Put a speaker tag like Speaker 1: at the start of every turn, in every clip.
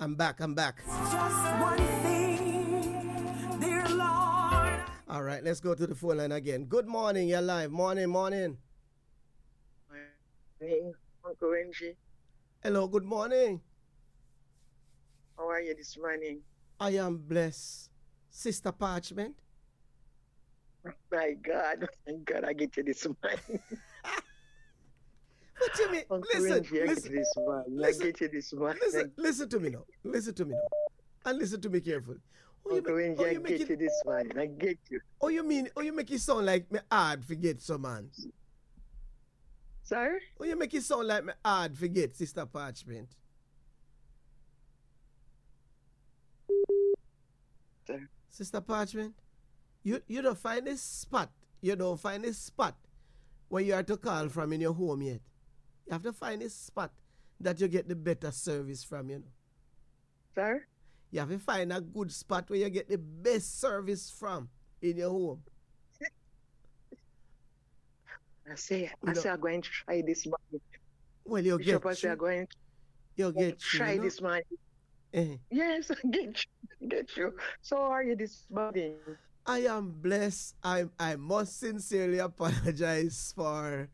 Speaker 1: I'm back.
Speaker 2: Just one thing, dear Lord.
Speaker 1: All right, let's go to the phone line again. Good morning, you're live. Morning.
Speaker 3: Hey, Uncle Renji,
Speaker 1: Hello, good morning.
Speaker 3: how are you this morning?
Speaker 1: I am blessed. Sister Parchment.
Speaker 3: My God, I get you this morning.
Speaker 1: What you mean?
Speaker 3: Uncle
Speaker 1: Listen,
Speaker 3: Renji, I get you this morning. I get you this morning.
Speaker 1: listen to me now. And listen to me carefully.
Speaker 3: Uncle Renji, I get you this morning. I get you.
Speaker 1: You make it sound like me hard forget some man.
Speaker 3: Sorry?
Speaker 1: You make it sound like me hard forget, Sister Parchment.
Speaker 3: Sir.
Speaker 1: Sister Parchment, you don't find this spot. You don't find this spot where you are to call from in your home yet. You have to find this spot that you get the better service from, you know.
Speaker 3: Sir?
Speaker 1: You have to find a good spot where you get the best service from in your home.
Speaker 3: I say I'm going to try this morning.
Speaker 1: Well, you'll
Speaker 3: Bishop,
Speaker 1: get
Speaker 3: I say I'm
Speaker 1: through.
Speaker 3: going to
Speaker 1: You'll get
Speaker 3: try
Speaker 1: through, you know?
Speaker 3: this morning.
Speaker 1: Eh.
Speaker 3: Yes, I get you. So how are you this morning?
Speaker 1: I am blessed. I must sincerely apologize for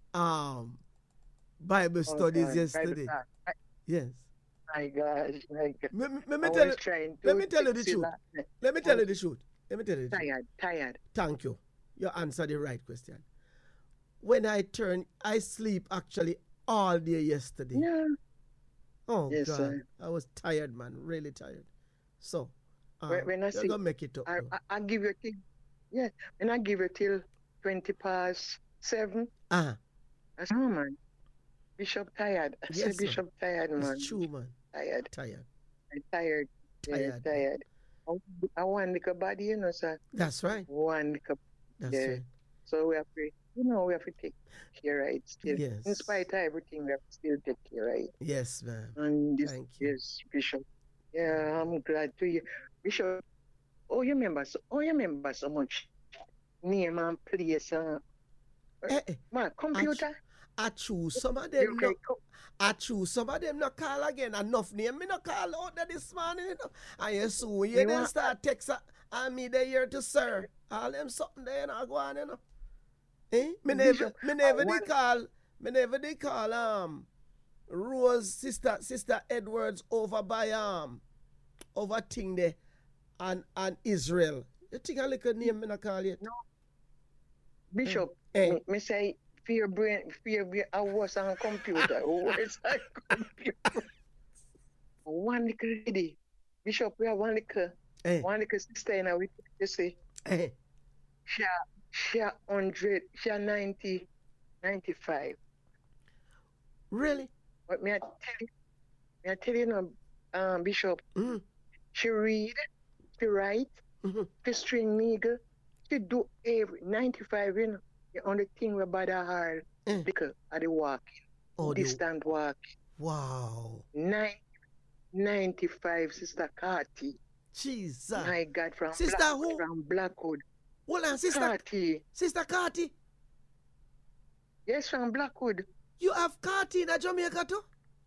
Speaker 1: Bible studies yesterday. Yes.
Speaker 3: My gosh.
Speaker 1: Let me tell you the truth. Let me tell you the truth.
Speaker 3: Tired.
Speaker 1: Thank you. You answered the right question. When I sleep actually all day yesterday.
Speaker 3: Yeah.
Speaker 1: Oh,
Speaker 3: yes,
Speaker 1: God.
Speaker 3: sir.
Speaker 1: I was tired, man. Really tired. So,
Speaker 3: when I
Speaker 1: you're
Speaker 3: say,
Speaker 1: going to make it up.
Speaker 3: I give you yeah, when I give you till 7:20.
Speaker 1: Uh-huh.
Speaker 3: I said, oh, man. Bishop tired. I
Speaker 1: Yes,
Speaker 3: said, Bishop tired, man.
Speaker 1: It's true, man.
Speaker 3: Tired.
Speaker 1: I'm
Speaker 3: tired. Yeah, tired. I want like a body, you know, sir.
Speaker 1: That's right. That's right.
Speaker 3: So we have to take care of it still.
Speaker 1: Yes.
Speaker 3: In spite of everything, we have to still take care of it.
Speaker 1: Yes, ma'am.
Speaker 3: And this,
Speaker 1: Thank you.
Speaker 3: yes, Bishop. Yeah, I'm glad to hear. Bishop, you remember so much name and place. Man, computer.
Speaker 1: I choose some of them. I choose some of them not call again. Enough name me not call out there this morning. You know? And you soon you then start text and me they here to sir. All them something there and I go on, you know. Me never did call Rose sister Edwards over by over thing there and Israel. You think a little name me not call yet?
Speaker 3: No. Bishop, me say fear brain, I was on computer. One little lady. Bishop, we have one little sister in our you see. She 100, she 90, 95.
Speaker 1: Really?
Speaker 3: But me I tell you now, Bishop, she read, she write, she string needle, she do every 95, you know. The only thing about her because of the walking, distant walking.
Speaker 1: Wow.
Speaker 3: 95, Sister Carty.
Speaker 1: Jesus.
Speaker 3: My God, from Blackwood.
Speaker 1: Hold on, Sister
Speaker 3: Carty.
Speaker 1: Sister Carty.
Speaker 3: Yes, from Blackwood.
Speaker 1: You have Carty in Jamaica too?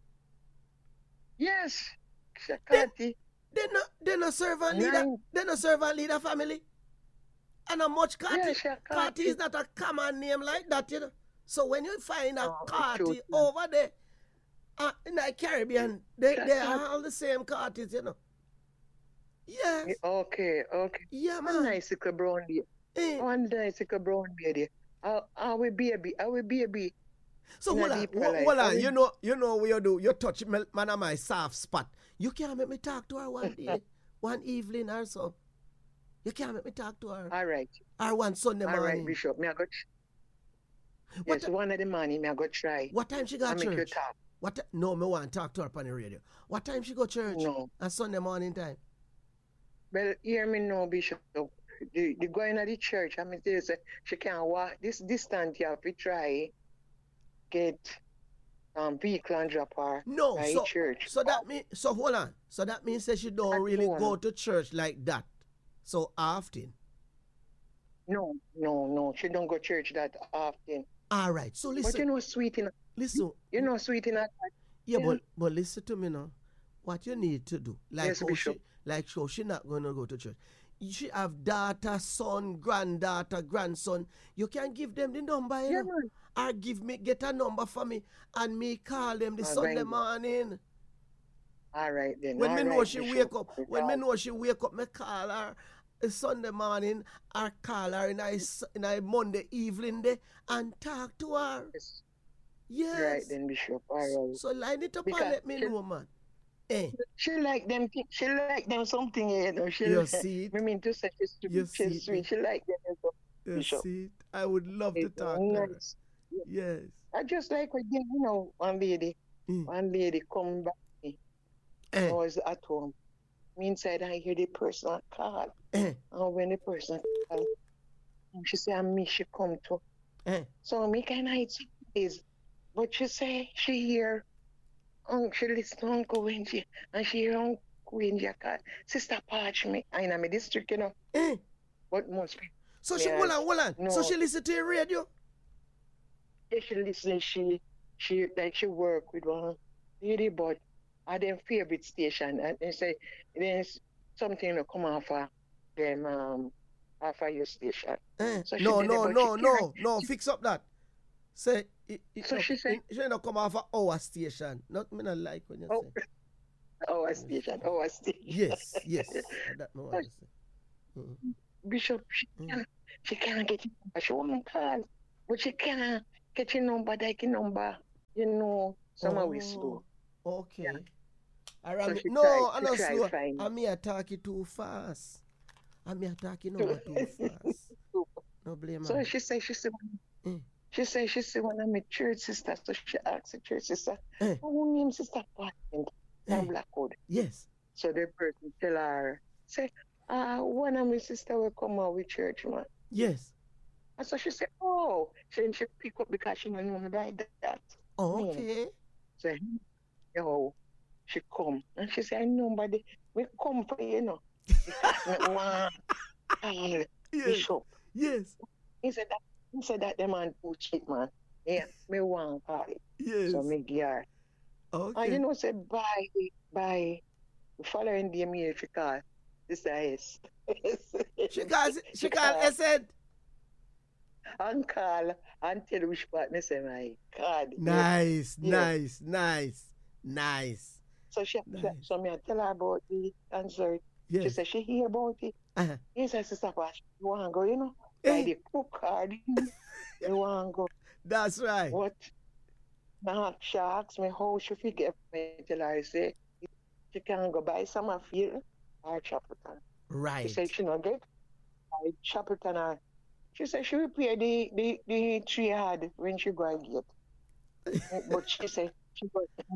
Speaker 3: Yes, Carty.
Speaker 1: They no servant leader. They no servant leader family. And how much Carty?
Speaker 3: Yes,
Speaker 1: Carty is not a common name like that, you know. So when you find a Carty over there in the Caribbean, they are all the same Cartys, you know. Yes.
Speaker 3: Okay.
Speaker 1: Yeah, man.
Speaker 3: Nice little brown beard. One nice little brown beard. I will baby.
Speaker 1: So hold on. You know what you do. You touch man on my soft spot. You can't make me talk to her one day, one evening or so. You can't make me talk to her.
Speaker 3: All right.
Speaker 1: Or one Sunday morning.
Speaker 3: All right, Bishop. Me I got. Yes, one of the morning. Me I go try.
Speaker 1: What time she got church?
Speaker 3: Make you talk.
Speaker 1: No, me want to talk to her on the radio. What time she go church?
Speaker 3: No.
Speaker 1: On Sunday morning time.
Speaker 3: Well, hear me now, Bishop. The going to the church, I mean, she can't walk this distance. You have to try get vehicle and drop her.
Speaker 1: No,
Speaker 3: church.
Speaker 1: So hold on. So that means that she don't really go to church like that so often.
Speaker 3: No. She don't go to church that often.
Speaker 1: All right. So listen.
Speaker 3: But you know, sweet in.
Speaker 1: Listen.
Speaker 3: You know, sweet in.
Speaker 1: Yeah, but listen to me now. what you need to do,
Speaker 3: Yes, Bishop.
Speaker 1: how she not gonna go to church. She have daughter, son, granddaughter, grandson. You can give them the number, you
Speaker 3: Yeah,
Speaker 1: know.
Speaker 3: man.
Speaker 1: Or get a number for me and me call them the Sunday
Speaker 3: Right.
Speaker 1: morning.
Speaker 3: All right then.
Speaker 1: When
Speaker 3: All
Speaker 1: me
Speaker 3: right,
Speaker 1: know she
Speaker 3: Bishop.
Speaker 1: wake up, me call her Sunday morning or call her in a Monday evening day and talk to her.
Speaker 3: Yes.
Speaker 1: Yes.
Speaker 3: Right then, Bishop. All right.
Speaker 1: So line it up and
Speaker 3: Because
Speaker 1: let me know, man. Eh.
Speaker 3: she like them something, you know.
Speaker 1: You see it?
Speaker 3: I mean to say
Speaker 1: You
Speaker 3: she's
Speaker 1: see it?
Speaker 3: sweet. She like them something,
Speaker 1: You
Speaker 3: Bishop.
Speaker 1: see it? I would love to
Speaker 3: It's
Speaker 1: talk to her.
Speaker 3: nice.
Speaker 1: Yes.
Speaker 3: I just like when you know one lady come back. I was at home. Me inside I hear the person call. And when the person call, she say, "I'm me, she come to." So me kind of surprised. But she say she hear she listen to Uncle Wendy and she hear Uncle Wendy call. Sister Patch me. I in my district, you know. But most people.
Speaker 1: So she hold on.
Speaker 3: No.
Speaker 1: So she listen to your radio?
Speaker 3: Yeah, she listen, she like she work with one lady, but at their favorite station, and they say there's something to come off of them off of your station. So
Speaker 1: No, fix up that. Say
Speaker 3: So she say
Speaker 1: she not come off of our station. Not me not like when you say.
Speaker 3: Our station.
Speaker 1: Yes. That no what I say.
Speaker 3: Bishop, she can't get your number. She want to call, but she can't get your number, like your number, you know, some way slow.
Speaker 1: Okay.
Speaker 3: Yeah.
Speaker 1: Alright.
Speaker 3: So
Speaker 1: No, I'm
Speaker 3: she
Speaker 1: not
Speaker 3: try
Speaker 1: slow.
Speaker 3: find-
Speaker 1: I'm here talking too fast. I'm here talking over too fast. No blame
Speaker 3: So
Speaker 1: her.
Speaker 3: she say she see one of my church sisters. So she asked the church sister, who name Sister Patent from Blackwood?
Speaker 1: Yes.
Speaker 3: So the person tell her, say, one of my sister will come out with church, man.
Speaker 1: Yes.
Speaker 3: And so she said, oh. Then she pick up because she don't know like that.
Speaker 1: Okay.
Speaker 3: So, she come. And she said, nobody, we come for you, know. Because me want call Bishop.
Speaker 1: Yes.
Speaker 3: He said that the man too cheap, man. Yeah, me want call it.
Speaker 1: Yes.
Speaker 3: So me give her.
Speaker 1: Okay.
Speaker 3: And you know, say by the following day, me if you call, this is
Speaker 1: She call said.
Speaker 3: and call and tell which part me say, my God.
Speaker 1: Nice.
Speaker 3: So so me I tell her about the concert.
Speaker 1: Yes.
Speaker 3: She said she hear about it. He said, Sister Pash, you want to go, you know?
Speaker 1: Eh.
Speaker 3: By the cook card, you want to go.
Speaker 1: That's right.
Speaker 3: What? Now, she asked me how she figure me. Tell her, I say, she can go buy some of you or Chapelton.
Speaker 1: Right.
Speaker 3: She said she not get by Chapelton. Or, she said she will pay the 300 when she go and get. But she said she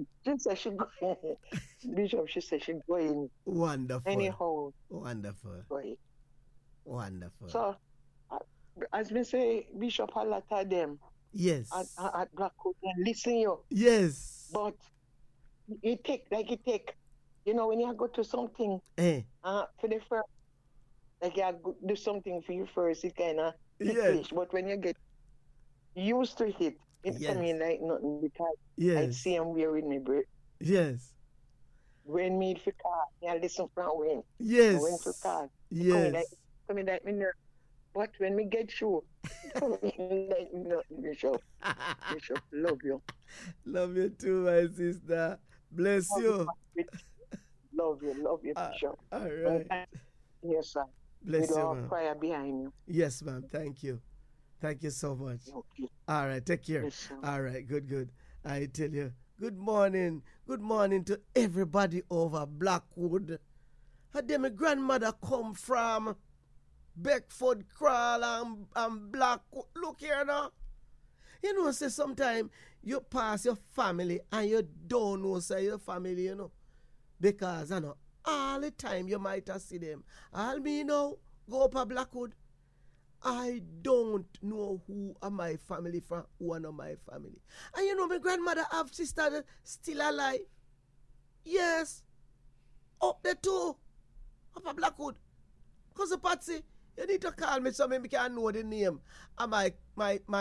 Speaker 3: going. Bishop, she said she going.
Speaker 1: Wonderful.
Speaker 3: Anyhow.
Speaker 1: Wonderful.
Speaker 3: Going.
Speaker 1: Wonderful.
Speaker 3: So, as me say, Bishop, a lot of them
Speaker 1: yes.
Speaker 3: at Blackwood and listen you.
Speaker 1: Yes.
Speaker 3: But it take, you know, when you go to something for the first, like you do something for you first, it kind of ticklish. But when you get used to it, it's coming like nothing because I see him wearing me breath.
Speaker 1: Yes.
Speaker 3: When me for car, I listen from when.
Speaker 1: Yes.
Speaker 3: When for car.
Speaker 1: Yes.
Speaker 3: Coming like me nerve. But when me get through, coming like me nothing, Bishop. Bishop, love you.
Speaker 1: Love you too, my sister. Bless you.
Speaker 3: Love you, Bishop.
Speaker 1: All right.
Speaker 3: Yes, sir.
Speaker 1: Bless
Speaker 3: with
Speaker 1: you,
Speaker 3: our
Speaker 1: ma'am.
Speaker 3: prayer behind you.
Speaker 1: Yes, ma'am. Thank you. Thank you so much.
Speaker 3: Okay.
Speaker 1: All right. Take care.
Speaker 3: Yes,
Speaker 1: all right. Good. I tell you, good morning. Good morning to everybody over Blackwood. How did my grandmother come from? Beckford, Crawl, and Blackwood. Look here now. You know, say sometimes you pass your family and you don't know say your family, you know. Because, you know, all the time you might have see them. All me know, go up a Blackwood. I don't know who are my family from, one of my family. And you know, my grandmother have sister still alive. Yes. Up there too. Up a Blackwood. Cousin Patsy, you need to call me so I can know the name of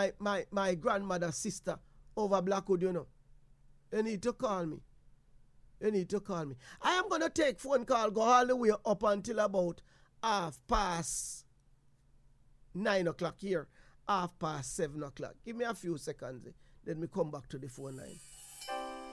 Speaker 1: my grandmother's sister over Blackwood, you know. You need to call me. You need to call me. I am going to take phone call, go all the way up until about 9:30 here, 7:30. Give me a few seconds, then we come back to the phone line.